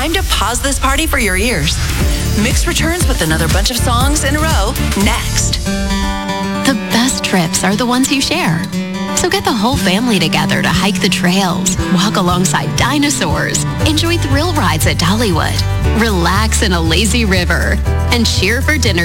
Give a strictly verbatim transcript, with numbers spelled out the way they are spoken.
time to pause this party for your ears. Mix returns with another bunch of songs in a row next. The best trips are the ones you share. So get the whole family together to hike the trails, walk alongside dinosaurs, enjoy thrill rides at Dollywood, relax in a lazy river, and cheer for dinner